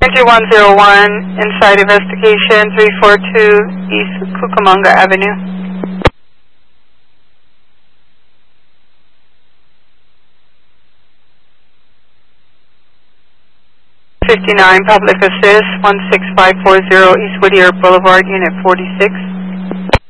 101, inside investigation, 342 East Cucamonga Avenue. 59 Public Assist, 16540 East Whittier Boulevard, Unit 46.